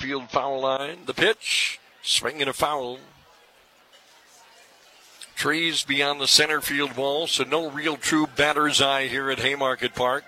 field foul line. The pitch, swing and a foul. Trees beyond the center field wall, so no real true batter's eye here at Haymarket Park.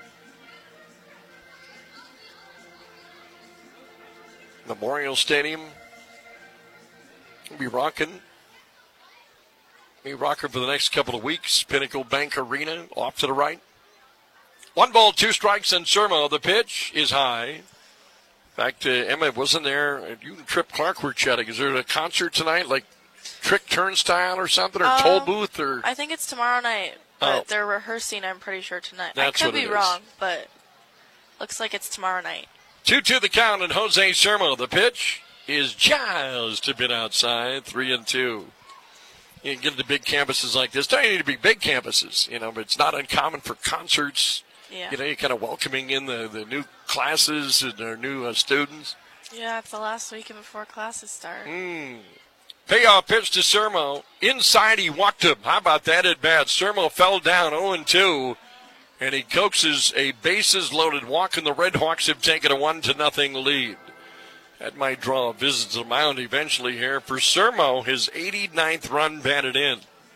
Memorial Stadium will be rocking. Be rocking for the next couple of weeks. Pinnacle Bank Arena off to the right. 1 ball, 2 strikes, and Surmo. The pitch is high. In fact, Emma wasn't there. You and Trip Clark were chatting. Is there a concert tonight, like Trick Turnstile or something, or Toll Booth? Or I think it's tomorrow night, but they're rehearsing, I'm pretty sure, tonight. That's I could be wrong, but looks like it's tomorrow night. 2-2 the count, and Jose Surmo. The pitch is just a bit outside, 3-2. You get into big campuses like this. Don't need to be big campuses, but it's not uncommon for concerts. Yeah. You're kind of welcoming in the new classes and their new students. Yeah, it's the last weekend before classes start. Payoff pitch to Surmo. Inside, he walked him. How about that at bat? Surmo fell down 0-2, and he coaxes a bases-loaded walk, and the Red Hawks have taken a 1-0 lead. That might draw a visit to the mound eventually here for Surmo, his 89th run batted in.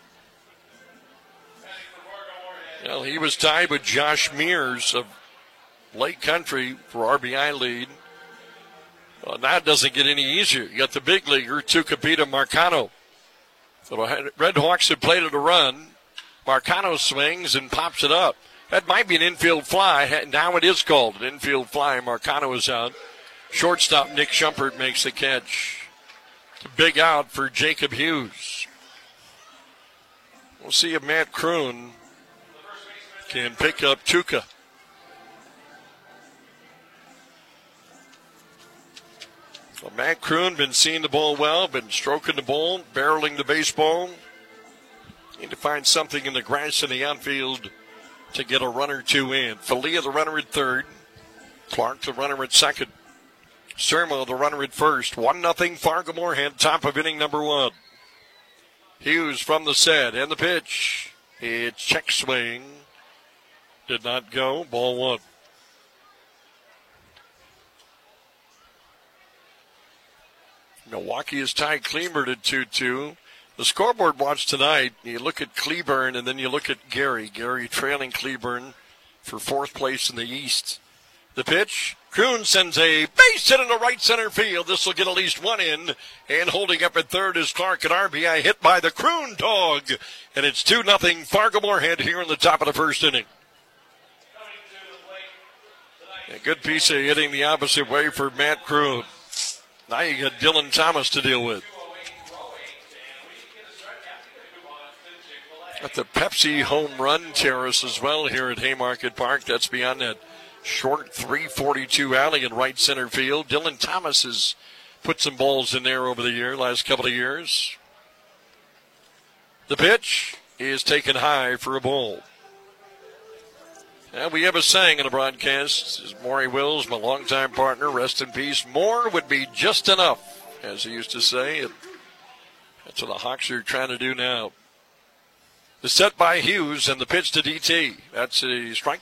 Well, he was tied with Josh Mears of Lake Country for RBI lead. Well, that doesn't get any easier. You got the big leaguer, Tucupita Marcano. So the Red Hawks have played it a run. Marcano swings and pops it up. That might be an infield fly. Now it is called an infield fly. Marcano is out. Shortstop Nick Schumpert makes the catch. It's a big out for Jacob Hughes. We'll see if Matt Kroon can pick up Tuca. Well, Matt Kroon been seeing the ball well, been stroking the ball, barreling the baseball. Need to find something in the grass in the outfield to get a run or two in. Falia, the runner at third. Clark, the runner at second. Surmo, the runner at first. 1-0 Fargo-Moorhead, top of inning number 1. Hughes from the set, and the pitch. It's check swing. Did not go. Ball 1. Milwaukee has tied Cleburne at 2-2. The scoreboard watch tonight, you look at Cleburne and then you look at Gary. Gary trailing Cleburne for 4th place in the East. The pitch. Kroon sends a base hit into right center field. This will get at least 1 in. And holding up at third is Clark, an RBI hit by the Kroon dog. And it's 2-0 Fargo-Moorhead here in the top of the first inning. A good piece of hitting the opposite way for Matt Kroon. Now you got Dylan Thomas to deal with. Got the Pepsi home run terrace as well here at Haymarket Park. That's beyond that short 342 alley in right center field. Dylan Thomas has put some balls in there over the last couple of years. The pitch is taken high for a ball. And we have a saying in the broadcast. This is Maury Wills, my longtime partner. Rest in peace. More would be just enough, as he used to say. And that's what the Hawks are trying to do now. The set by Hughes and the pitch to DT. That's a strike.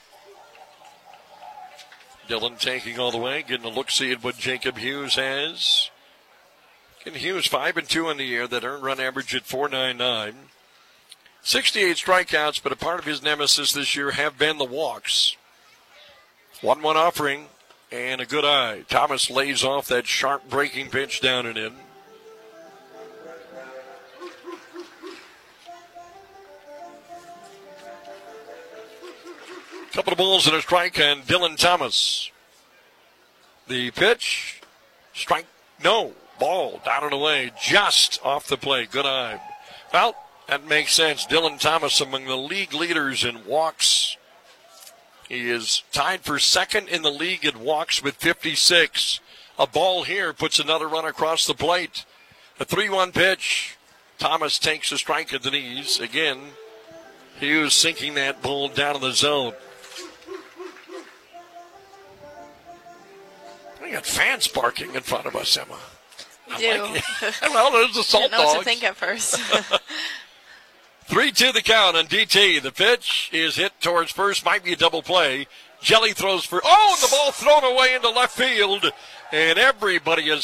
Dylan taking all the way, getting a look-see at what Jacob Hughes has. And Hughes 5-2 in the year, that earned run average at .499. 68 strikeouts, but a part of his nemesis this year have been the walks. 1-1 offering and a good eye. Thomas lays off that sharp breaking pitch down and in. Couple of balls and a strike on Dylan Thomas. The pitch, strike, no, ball down and away, just off the plate. Good eye. Well, that makes sense. Dylan Thomas among the league leaders in walks. He is tied for second in the league in walks with 56. A ball here puts another run across the plate. A 3-1 pitch. Thomas takes a strike at the knees. Again, he was sinking that ball down in the zone. We got fans barking in front of us, Emma. You do. Well, there's the Salt Didn't know Dogs. what to think at first. 3-2 the count on DT. The pitch is hit towards first. Might be a double play. Jelly throws for... Oh, the ball thrown away into left field. And everybody is